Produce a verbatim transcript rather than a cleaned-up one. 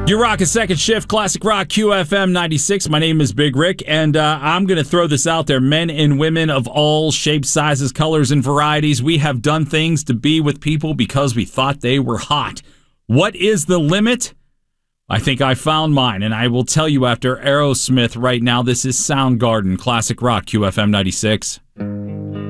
You rock a second shift, Classic Rock Q F M ninety-six. My name is Big Rick, and uh, I'm going to throw this out there. Men and women of all shapes, sizes, colors, and varieties, we have done things to be with people because we thought they were hot. What is the limit? I think I found mine, and I will tell you after Aerosmith right now. This is Soundgarden, Classic Rock Q F M ninety-six.